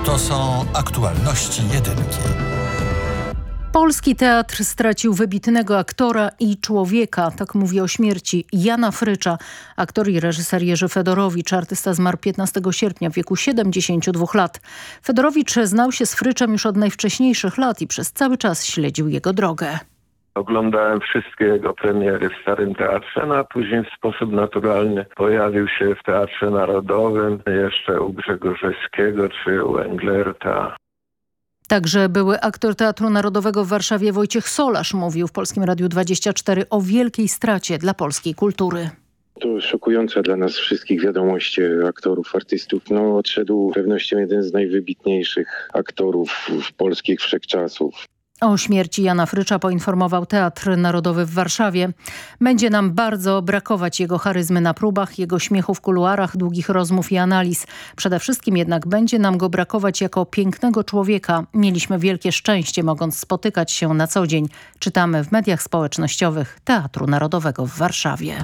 To są aktualności jedynki. Polski teatr stracił wybitnego aktora i człowieka. Tak mówi o śmierci Jana Frycza. Aktor i reżyser Jerzy Fedorowicz. Artysta zmarł 15 sierpnia w wieku 72 lat. Fedorowicz znał się z Fryczem już od najwcześniejszych lat i przez cały czas śledził jego drogę. Oglądałem wszystkie jego premiery w Starym Teatrze, no a później w sposób naturalny pojawił się w Teatrze Narodowym, jeszcze u Grzegorzewskiego czy u Englerta. Także były aktor Teatru Narodowego w Warszawie Wojciech Solarz mówił w Polskim Radiu 24 o wielkiej stracie dla polskiej kultury. To szokująca dla nas wszystkich wiadomość aktorów, artystów. Odszedł z pewnością jeden z najwybitniejszych aktorów polskich wszechczasów. O śmierci Jana Frycza poinformował Teatr Narodowy w Warszawie. Będzie nam bardzo brakować jego charyzmy na próbach, jego śmiechu w kuluarach, długich rozmów i analiz. Przede wszystkim jednak będzie nam go brakować jako pięknego człowieka. Mieliśmy wielkie szczęście, mogąc spotykać się na co dzień. Czytamy w mediach społecznościowych Teatru Narodowego w Warszawie.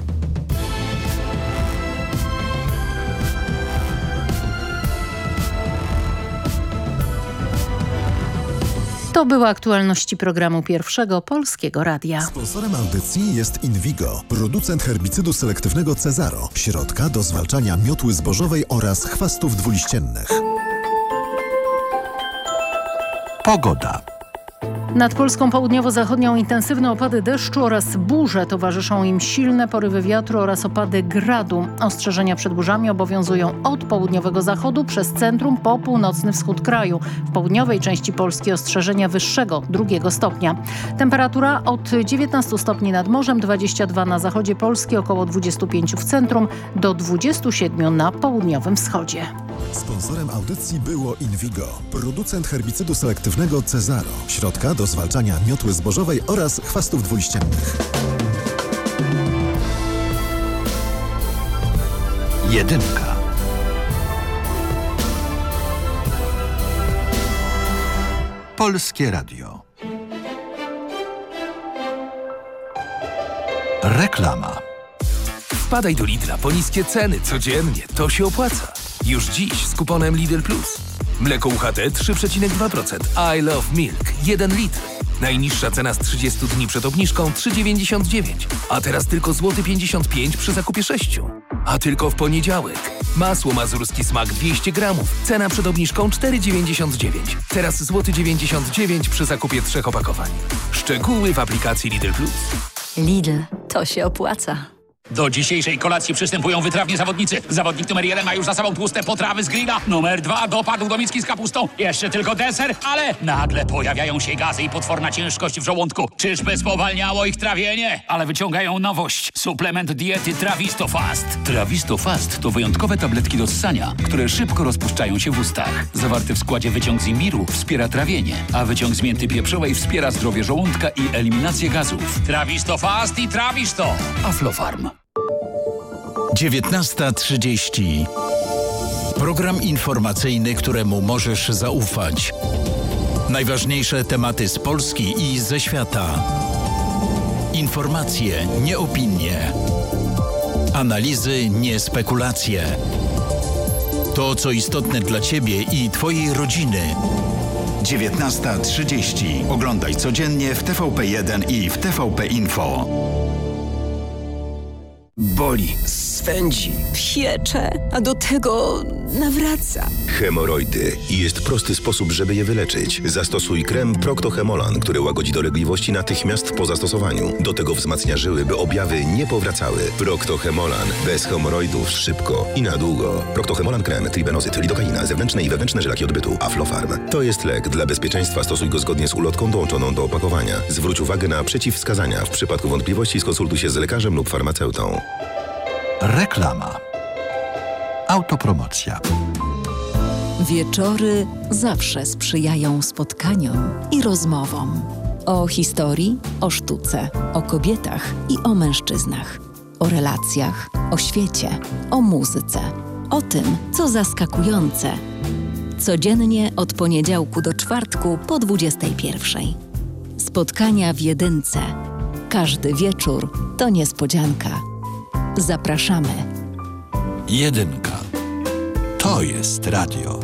To były aktualności programu Pierwszego Polskiego Radia. Sponsorem audycji jest Invigo, producent herbicydu selektywnego Cezaro, środka do zwalczania miotły zbożowej oraz chwastów dwuliściennych. Pogoda. Nad Polską południowo-zachodnią intensywne opady deszczu oraz burze. Towarzyszą im silne porywy wiatru oraz opady gradu. Ostrzeżenia przed burzami obowiązują od południowego zachodu przez centrum po północny wschód kraju. W południowej części Polski ostrzeżenia wyższego 2 stopnia. Temperatura od 19 stopni nad morzem, 22 na zachodzie Polski, około 25 w centrum, do 27 na południowym wschodzie. Sponsorem audycji było Invigo, producent herbicydu selektywnego Cezaro, środka do zwalczania miotły zbożowej oraz chwastów dwuliściennych. Jedynka. Polskie Radio. Reklama. Wpadaj do Lidla po niskie ceny codziennie. To się opłaca. Już dziś z kuponem Lidl Plus. Mleko UHT 3,2%. I Love Milk 1 litr. Najniższa cena z 30 dni przed obniżką 3,99. A teraz tylko złoty 55 przy zakupie 6. A tylko w poniedziałek. Masło mazurski smak 200 gramów. Cena przed obniżką 4,99. Teraz złoty 99 przy zakupie 3 opakowań. Szczegóły w aplikacji Lidl Plus. Lidl, to się opłaca. Do dzisiejszej kolacji przystępują wytrawni zawodnicy. Zawodnik numer 1 ma już za sobą tłuste potrawy z grilla. Numer 2 dopadł do miski z kapustą. Jeszcze tylko deser, ale nagle pojawiają się gazy i potworna ciężkość w żołądku. Czyżby spowalniało ich trawienie? Ale wyciągają nowość. Suplement diety Trawisto Fast. Trawisto Fast to wyjątkowe tabletki do ssania, które szybko rozpuszczają się w ustach. Zawarty w składzie wyciąg z imbiru wspiera trawienie, a wyciąg z mięty pieprzowej wspiera zdrowie żołądka i eliminację gazów. Trawisto Fast i Trawisto. Aflofarm. 19:30. Program informacyjny, któremu możesz zaufać. Najważniejsze tematy z Polski i ze świata. Informacje, nie opinie. Analizy, nie spekulacje. To, co istotne dla Ciebie i Twojej rodziny. 19:30. Oglądaj codziennie w TVP1 i w TVP Info. Boli, swędzi, Piecze, a do tego nawraca. Hemoroidy. I jest prosty sposób, żeby je wyleczyć. Zastosuj krem Procto-Hemolan, który łagodzi dolegliwości natychmiast po zastosowaniu. Do tego wzmacnia żyły, by objawy nie powracały. Procto-Hemolan. Bez hemoroidów szybko i na długo. Procto-Hemolan krem, tribenozyt, lidokaina, zewnętrzne i wewnętrzne żylaki odbytu. Aflofarm. To jest lek. Dla bezpieczeństwa stosuj go zgodnie z ulotką dołączoną do opakowania. Zwróć uwagę na przeciwwskazania. W przypadku wątpliwości skonsultuj się z lekarzem lub farmaceutą. Reklama. Autopromocja. Wieczory zawsze sprzyjają spotkaniom i rozmowom. O historii, o sztuce, o kobietach i o mężczyznach. O relacjach, o świecie, o muzyce. O tym, co zaskakujące. Codziennie od poniedziałku do czwartku po 21:00. Spotkania w Jedynce. Każdy wieczór to niespodzianka. Zapraszamy. Jedynka. To jest radio.